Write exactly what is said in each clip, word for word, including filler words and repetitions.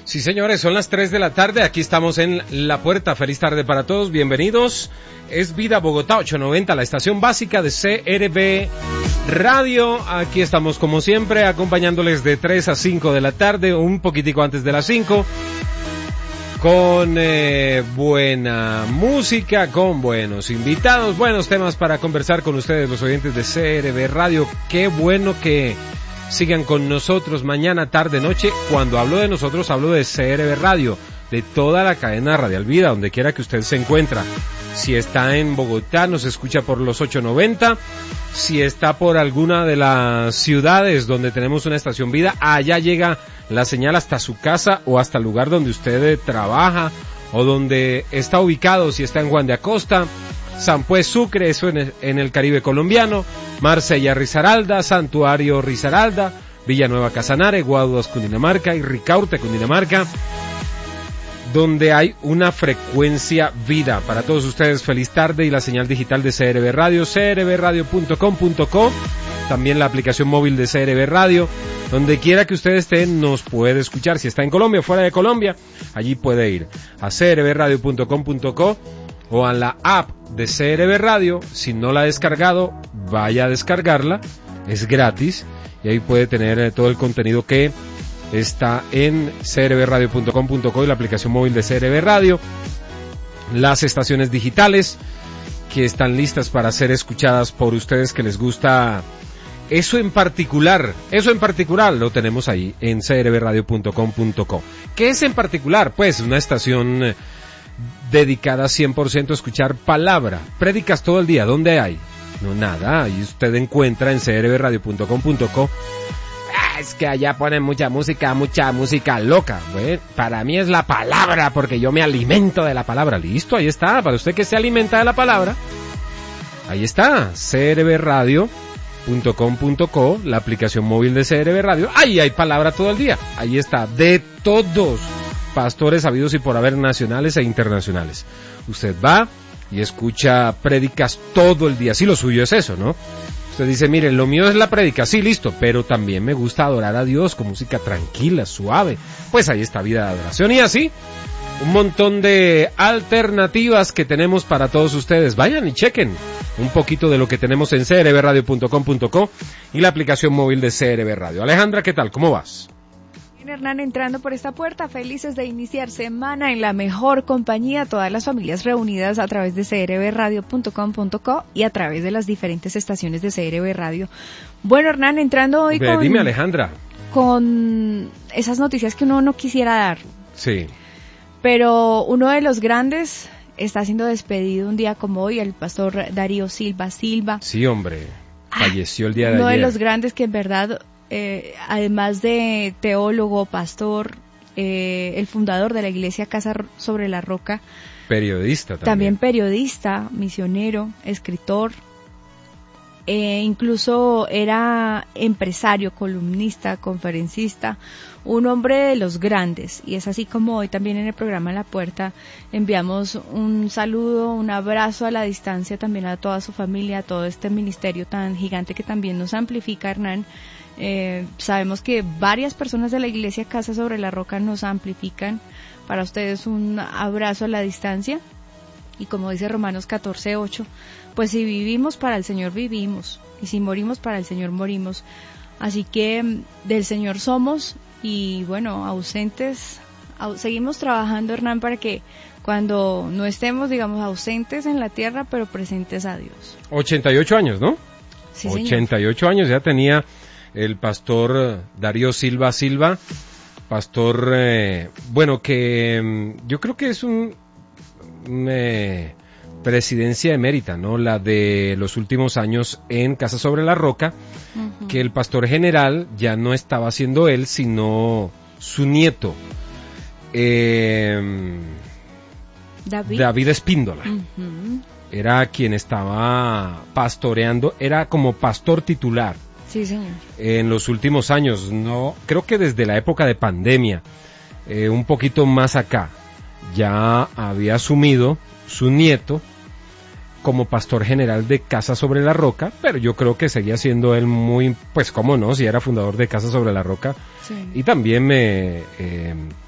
Sí, señores, son las tres de la tarde, aquí estamos en La Puerta. Feliz tarde para todos, bienvenidos. Es Vida Bogotá ochocientos noventa, la estación básica de C R B Radio. Aquí estamos como siempre, acompañándoles de tres a cinco de la tarde, un poquitico antes de las cinco, con eh, buena música, con buenos invitados, buenos temas para conversar con ustedes, los oyentes de C R B Radio. Qué bueno que sigan con nosotros mañana, tarde, noche. Cuando hablo de nosotros, hablo de C R B Radio, de toda la cadena Radial Vida, donde quiera que usted se encuentra. Si está en Bogotá, nos escucha por los ochocientos noventa. Si está por alguna de las ciudades donde tenemos una estación Vida, allá llega la señal hasta su casa o hasta el lugar donde usted trabaja o donde está ubicado. Si está en Juan de Acosta, San Pues Sucre, eso en el, en el Caribe colombiano, Marsella Risaralda, Santuario Risaralda, Villanueva Casanare, Guaduas Cundinamarca y Ricaurte Cundinamarca, donde hay una frecuencia Vida. Para todos ustedes, feliz tarde, y la señal digital de C R B Radio, c r b radio punto com punto co, también la aplicación móvil de C R B Radio. Donde quiera que usted esté, nos puede escuchar. Si está en Colombia o fuera de Colombia, allí puede ir a c r b radio punto com punto co o a la app de C R B Radio. Si no la ha descargado, vaya a descargarla, es gratis, y ahí puede tener eh, todo el contenido que está en c r b radio punto com punto co y la aplicación móvil de C R B Radio. Las estaciones digitales que están listas para ser escuchadas por ustedes que les gusta eso en particular, eso en particular lo tenemos ahí en c r b radio punto com punto co. ¿Qué es en particular? Pues una estación eh, dedicada cien por ciento a escuchar palabra, prédicas todo el día. ¿Dónde hay? No, nada, ahí usted encuentra en c r b radio punto com punto co. Ah, es que allá ponen mucha música, mucha música loca. Bueno, para mí es la palabra, porque yo me alimento de la palabra. Listo, ahí está, para usted que se alimenta de la palabra, ahí está, c r b radio punto com punto co, la aplicación móvil de C R B Radio. Ahí hay palabra todo el día, ahí está, de todos pastores habidos y por haber, nacionales e internacionales. Usted va y escucha prédicas todo el día. Sí, lo suyo es eso, ¿no? Usted dice, mire, lo mío es la prédica, sí, listo, pero también me gusta adorar a Dios con música tranquila, suave. Pues ahí está Vida de Adoración, y así un montón de alternativas que tenemos para todos ustedes. Vayan y chequen un poquito de lo que tenemos en c r b radio punto com punto co y la aplicación móvil de C R B Radio. Alejandra, ¿qué tal? ¿Cómo vas? Hernán, entrando por esta puerta, felices de iniciar semana en la mejor compañía, todas las familias reunidas a través de c r b radio punto com punto co y a través de las diferentes estaciones de C R B Radio. Bueno, Hernán, entrando hoy con... Dime, Alejandra. Con esas noticias que uno no quisiera dar. Sí. Pero uno de los grandes está siendo despedido un día como hoy, el pastor Darío Silva Silva. Sí, hombre, falleció el día de uno ayer. Uno de los grandes que en verdad... Eh, además de teólogo, pastor, eh, el fundador de la iglesia Casa sobre la Roca, periodista también, también periodista, misionero, escritor, eh, incluso era empresario, columnista, conferencista, un hombre de los grandes, y es así como hoy también en el programa La Puerta enviamos un saludo, un abrazo a la distancia también a toda su familia, a todo este ministerio tan gigante que también nos amplifica, Hernán. Eh, sabemos que varias personas de la iglesia Casa sobre la Roca nos amplifican. Para ustedes un abrazo a la distancia, y como dice Romanos catorce ocho, pues si vivimos para el Señor vivimos, y si morimos para el Señor morimos. Así que del Señor somos, y bueno, ausentes, au- seguimos trabajando, Hernán, para que cuando no estemos, digamos, ausentes en la tierra, pero presentes a Dios. ochenta y ocho años, ¿no? Sí, señor. ochenta y ocho años ya tenía el pastor Darío Silva Silva, pastor, eh, bueno, que mm, yo creo que es un, un eh, presidencia emérita, ¿no? La de los últimos años en Casa sobre la Roca, uh-huh. Que el pastor general ya no estaba siendo él, sino su nieto, eh, David, David Espíndola. Uh-huh. Era quien estaba pastoreando, era como pastor titular. Sí, señor. En los últimos años, no, creo que desde la época de pandemia, eh, un poquito más acá, ya había asumido su nieto como pastor general de Casa sobre la Roca, pero yo creo que seguía siendo él muy, pues cómo no, si era fundador de Casa sobre la Roca, sí. Y también me, eh,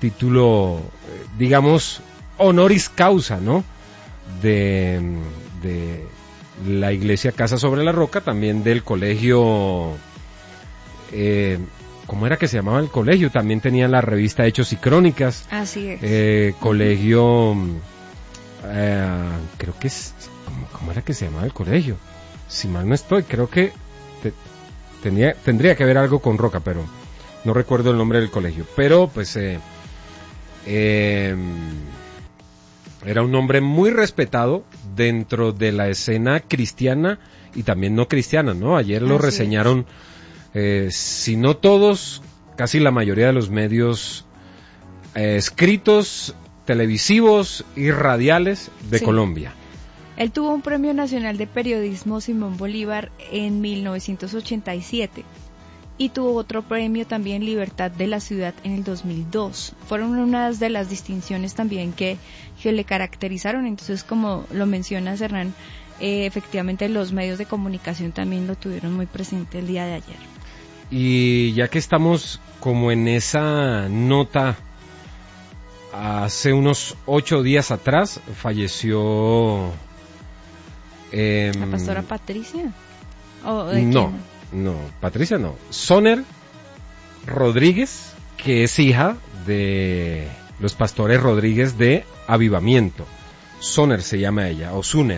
título, digamos, honoris causa, ¿no? De, de la iglesia Casa sobre la Roca, también del colegio, eh, ¿cómo era que se llamaba el colegio? También tenía la revista Hechos y Crónicas. Así es. Eh, colegio, eh, creo que es, ¿cómo, ¿cómo era que se llamaba el colegio? Si mal no estoy, creo que te, tenía, tendría que ver algo con Roca, pero no recuerdo el nombre del colegio. Pero, pues, eh, eh, era un hombre muy respetado dentro de la escena cristiana y también no cristiana, ¿no? Ayer lo Así reseñaron, eh, si no todos, casi la mayoría de los medios eh, escritos, televisivos y radiales de sí. Colombia. Él tuvo un Premio Nacional de Periodismo Simón Bolívar en mil novecientos ochenta y siete. Y tuvo otro premio también, Libertad de la Ciudad, en el dos mil dos. Fueron unas de las distinciones también que, que le caracterizaron. Entonces, como lo mencionas, Hernán, eh, efectivamente los medios de comunicación también lo tuvieron muy presente el día de ayer. Y ya que estamos como en esa nota, hace unos ocho días atrás falleció... Eh, ¿La pastora Patricia? ¿O de no. quién? No, Patricia no. Soner Rodríguez, que es hija de los pastores Rodríguez de Avivamiento. Soner se llama ella, o Suner.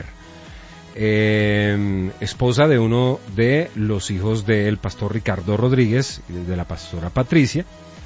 Eh, esposa de uno de los hijos del pastor Ricardo Rodríguez, de la pastora Patricia,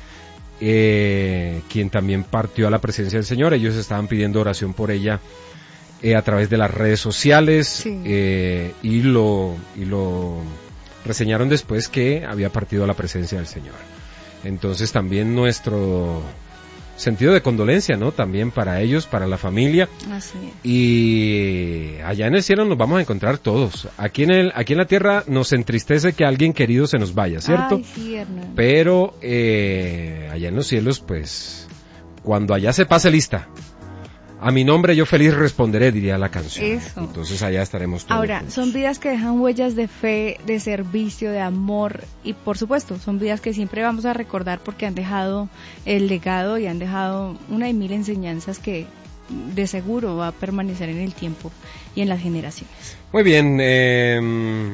eh, quien también partió a la presencia del Señor. Ellos estaban pidiendo oración por ella eh, a través de las redes sociales, sí. eh, y lo... Y lo reseñaron después que había partido a la presencia del Señor. Entonces también nuestro sentido de condolencia, ¿no? También para ellos, para la familia. Así es. Y allá en el cielo nos vamos a encontrar todos. Aquí en el, aquí en la tierra nos entristece que alguien querido se nos vaya, ¿cierto? Ay, sí, Hernán. Pero eh, allá en los cielos, pues, cuando allá se pase lista, a mi nombre yo feliz responderé, diría la canción. Eso. Entonces allá estaremos todos. Ahora, juntos. Son vidas que dejan huellas de fe, de servicio, de amor, y por supuesto, son vidas que siempre vamos a recordar porque han dejado el legado y han dejado una y mil enseñanzas que de seguro va a permanecer en el tiempo y en las generaciones. Muy bien, eh,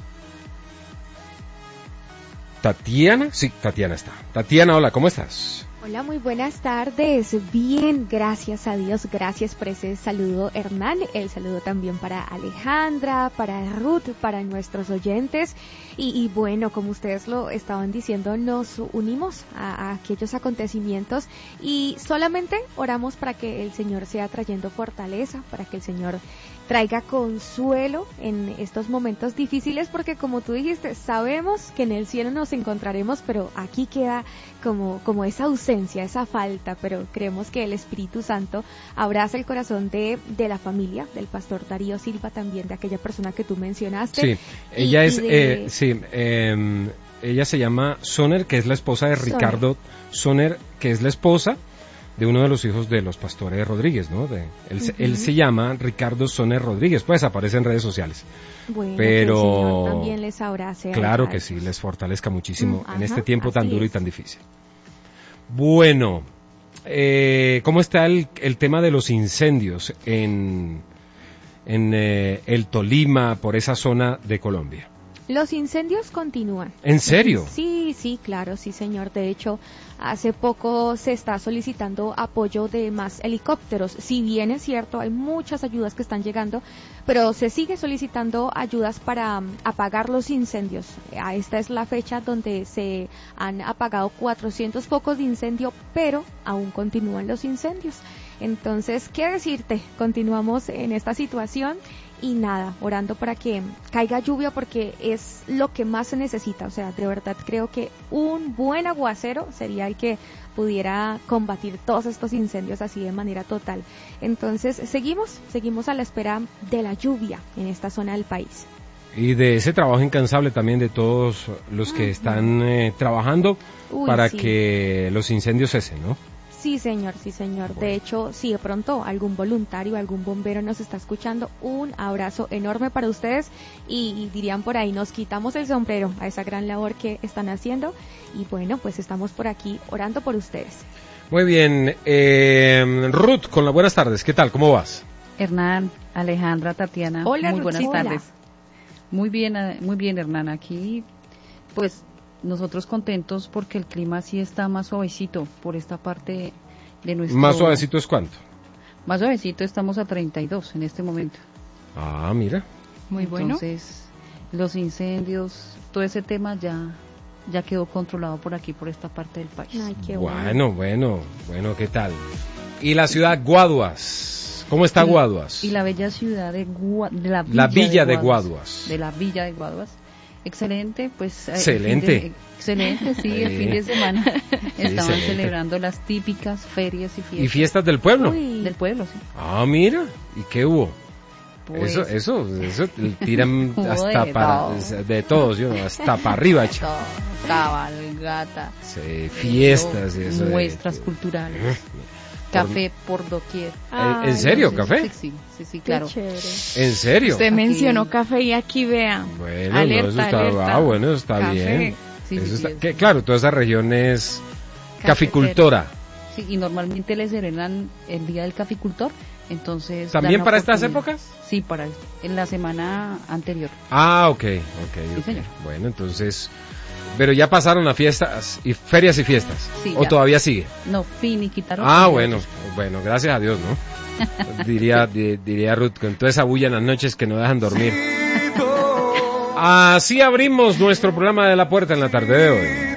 Tatiana, sí, Tatiana está. Tatiana, hola, ¿cómo estás? Hola, muy buenas tardes. Bien, gracias a Dios, gracias por ese saludo, Hernán. El saludo también para Alejandra, para Ruth, para nuestros oyentes. Y, y bueno, como ustedes lo estaban diciendo, nos unimos a, a aquellos acontecimientos y solamente oramos para que el Señor sea trayendo fortaleza, para que el Señor traiga consuelo en estos momentos difíciles, porque como tú dijiste, sabemos que en el cielo nos encontraremos, pero aquí queda como, como esa ausencia, esa falta, pero creemos que el Espíritu Santo abraza el corazón de, de la familia, del pastor Darío Silva, también de aquella persona que tú mencionaste. Sí, ella y, es, y de... eh, sí, eh, ella se llama Soner, que es la esposa de Ricardo Soner, Soner que es la esposa de uno de los hijos de los pastores Rodríguez, ¿no? De, él, uh-huh. él se llama Ricardo Soner Rodríguez, pues aparece en redes sociales. Bueno, pero que el Señor también les abrace. Claro que sí, les fortalezca muchísimo uh-huh. en este tiempo tan duro es. y tan difícil. Bueno, eh, ¿cómo está el, el tema de los incendios en, en eh, el Tolima, por esa zona de Colombia? Los incendios continúan. ¿En serio? Sí, sí, claro, sí, señor. De hecho, hace poco se está solicitando apoyo de más helicópteros. Si bien es cierto, hay muchas ayudas que están llegando, pero se sigue solicitando ayudas para um, apagar los incendios. Esta es la fecha donde se han apagado cuatrocientos focos de incendio, pero aún continúan los incendios. Entonces, ¿qué decirte? Continuamos en esta situación. Y nada, orando para que caiga lluvia porque es lo que más se necesita. O sea, de verdad creo que un buen aguacero sería el que pudiera combatir todos estos incendios así de manera total. Entonces, seguimos, seguimos a la espera de la lluvia en esta zona del país. Y de ese trabajo incansable también de todos los que uh-huh. están eh, trabajando Uy, para sí. que los incendios cesen, ¿no? Sí, señor, sí, señor. Bueno. De hecho, si de pronto algún voluntario, algún bombero nos está escuchando, un abrazo enorme para ustedes y, y dirían por ahí, nos quitamos el sombrero a esa gran labor que están haciendo y bueno, pues estamos por aquí orando por ustedes. Muy bien, eh, Ruth, con las buenas tardes, ¿qué tal? ¿Cómo vas? Hernán, Alejandra, Tatiana, hola, muy buenas Ruth, tardes. Muy bien, muy bien, Hernán, aquí pues nosotros contentos porque el clima sí está más suavecito por esta parte de nuestro... ¿Más suavecito es cuánto? Más suavecito estamos a treinta y dos en este momento. Ah, mira. Muy bueno. Entonces, los incendios, todo ese tema ya ya quedó controlado por aquí, por esta parte del país. Ay, qué bueno, bueno, bueno, ¿qué tal? ¿Y la ciudad Guaduas? ¿Cómo está y, Guaduas? Y la bella ciudad de, Gua, de la Villa, la villa de, Guaduas, de Guaduas. De la Villa de Guaduas. Excelente, pues... Excelente. De, excelente, sí, el fin de semana sí, estaban excelente. Celebrando las típicas ferias y fiestas. ¿Y fiestas del pueblo? Uy. Del pueblo, sí. Ah, mira, ¿y qué hubo? Pues, eso, eso, eso tiran hasta para, de todos, yo, hasta para arriba, chico. Cabalgata. Sí, fiestas y eso. Muestras de, culturales. Uh, Café por doquier. Ay, ¿en serio, sí, café? Sí, sí, sí, sí, claro. ¿En serio? Usted Aquí... mencionó café y aquí vea. Bueno, alerta, no, eso está, alerta. Ah, bueno, eso está café. bien. Sí, eso sí, está, sí, que, sí. claro, toda esa región es Cafetera. caficultora. Sí, y normalmente le celebran el Día del Caficultor, entonces... ¿También para estas épocas? Sí, para en la semana anterior. Ah, ok, ok, Sí, ok. señor. Bueno, entonces... Pero ya pasaron a fiestas, y ferias y fiestas, Sí, ¿o ya. todavía sigue? No, fin y quitaron. Ah, bueno, bueno, gracias a Dios, ¿no? diría, di, diría Ruth, con toda esa bulla en las noches que no dejan dormir. Así abrimos nuestro programa de La Puerta en la tarde de hoy.